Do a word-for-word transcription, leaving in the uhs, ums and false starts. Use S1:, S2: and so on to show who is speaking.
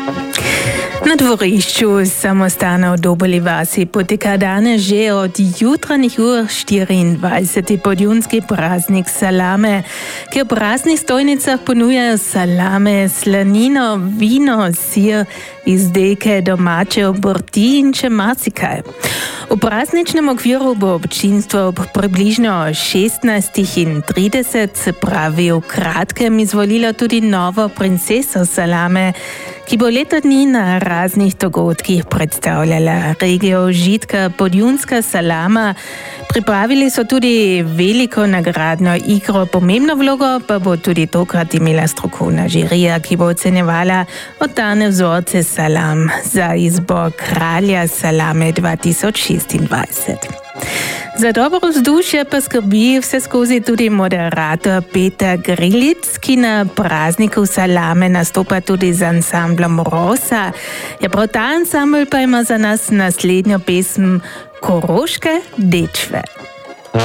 S1: Na dvorišču samostanov Doboli vasi poteka danes že od jutranjih ur štiriindvajseti podjunski praznik salame, ki v praznih stojnicah ponujajo salame, slanino, vino, sir, izdelke domače obrti in še marsikaj. V prazničnem okviru bo občinstvo ob približno šestnajstih trideset, se pravi v kratkem, izvolilo tudi novo princeso salame, ki bo leto dni na raznih dogodkih predstavljala regijo užitka Podjunska salama. Pripravili so tudi veliko nagradno igro, pomembno vlogo pa bo tudi tokrat imela strokovna žirija, ki bo ocenjevala oddane vzorce salam za izbor kralja salame dva tisoč šestindvajset. Za dobro vzdušje pa skrbi vse skozi tudi moderator Peter Grilic, ki na prazniku salame nastopa tudi z ansamblom Rosa. Ja, prav ta ansambl pa ima za nas naslednjo pesem Koroške dečve.